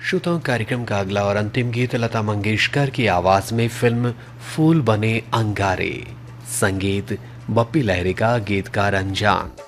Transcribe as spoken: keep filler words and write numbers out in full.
श्रोताओं, कार्यक्रम का अगला और अंतिम गीत लता मंगेशकर की आवाज में फिल्म फूल बने अंगारे, संगीत बप्पी लहरी का, गीतकार अनजान।